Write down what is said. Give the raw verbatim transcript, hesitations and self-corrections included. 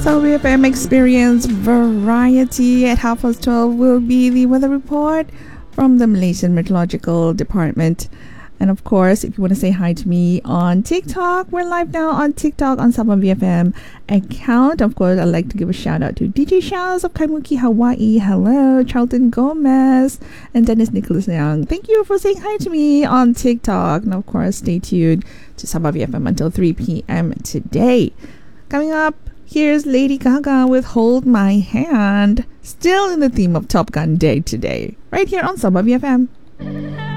So we F M Experience Variety at half past twelve will be the weather report from the Malaysian Meteorological Department. And of course, if you want to say hi to me on TikTok, we're live now on TikTok on Sabah V F M account. Of course, I'd like to give a shout out to D J Shaz of Kaimuki, Hawaii. Hello, Charlton Gomez and Dennis Nicholas Young. Thank you for saying hi to me on TikTok. And of course, stay tuned to Sabah V F M until three p.m. today. Coming up, here's Lady Gaga with Hold My Hand. Still in the theme of Top Gun Day today, right here on Sabah V F M.